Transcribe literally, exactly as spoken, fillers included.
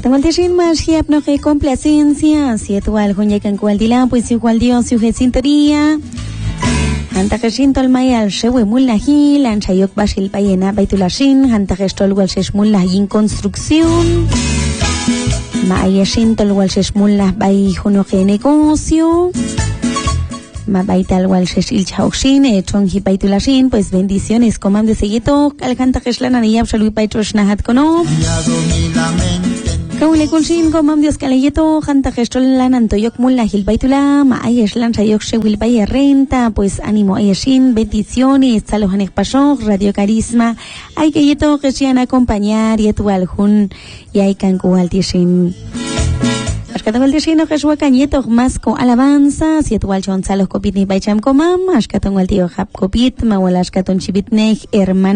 Ashkatan wal tishin más hiap no que complacencia, siete wal hunya kan cual dila pues igual Dios su sintonía. Hanta kashin tol mayal shewe mullahi lan chayok bashil bayena baitulashin hanta kestol wal shesh mullahi construcción. Ma ayashin tol wal shesh mullah bay huno que negocio. Ma baital wal shesh il chaukshin e chongi baitulashin pues bendiciones comam de seguito al hanta keshlana ni absolut baitrosh nahat kono. Kaule kulshin comam Dios kalayeto hanta kestol lan antoyok mullahil baitula ma ayesh lan chayok shewil bay renta pues ánimo ayeshin bendiciones salohanek pashok radio carisma ay que yeto que sean acompañar yetu aljun y ay kan kualtishin Ashkatan wal tishin que shwa kanyeto masko alabanza yetu alchon salos kopit ni baycham comam ashkatan wal tio hap kopit ma wal ashkatan chibitnej hermano